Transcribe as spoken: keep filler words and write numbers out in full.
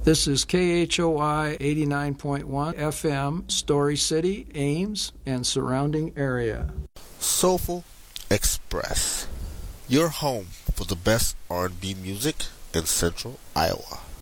This is K H O I eighty-nine point one F M, Story City, Ames, and surrounding area. Soulful Express, your home for the best R and B music in Central Iowa.